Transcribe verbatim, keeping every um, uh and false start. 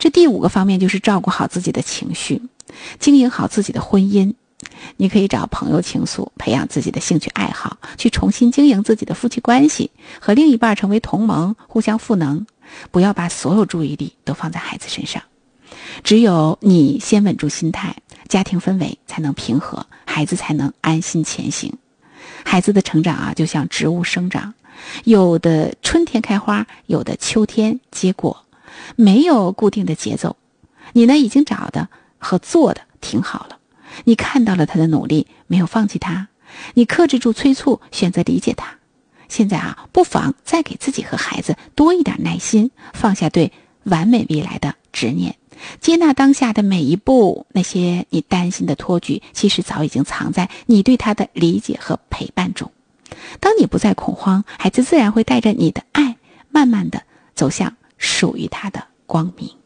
这第五个方面就是照顾好自己的情绪，经营好自己的婚姻。你可以找朋友倾诉，培养自己的兴趣爱好，去重新经营自己的夫妻关系，和另一半成为同盟，互相赋能。不要把所有注意力都放在孩子身上。只有你先稳住心态，家庭氛围才能平和，孩子才能安心前行。孩子的成长啊，就像植物生长，有的春天开花，有的秋天结果，没有固定的节奏。你呢，已经找的和做的挺好了，你看到了他的努力，没有放弃他，你克制住催促，选择理解他。现在啊，不妨再给自己和孩子多一点耐心，放下对完美未来的执念，接纳当下的每一步。那些你担心的托举，其实早已经藏在你对他的理解和陪伴中。当你不再恐慌，孩子自然会带着你的爱，慢慢的走向属于他的光明。